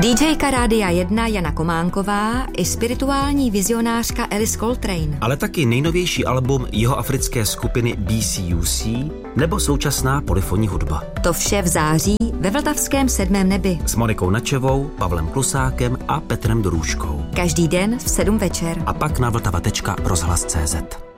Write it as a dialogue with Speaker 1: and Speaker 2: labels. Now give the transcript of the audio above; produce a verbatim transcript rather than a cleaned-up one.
Speaker 1: DJka Rádia jedna Jana Kománková i spirituální vizionářka Alice Coltrane.
Speaker 2: Ale taky nejnovější album jihoafrické skupiny B C U C nebo současná polyfonní hudba.
Speaker 1: To vše v září ve Vltavském sedmém nebi.
Speaker 2: S Monikou Načevou, Pavlem Klusákem a Petrem Dorůžkou.
Speaker 1: Každý den v sedm večer.
Speaker 2: A pak na vltava tečka rozhlas tečka cé zet.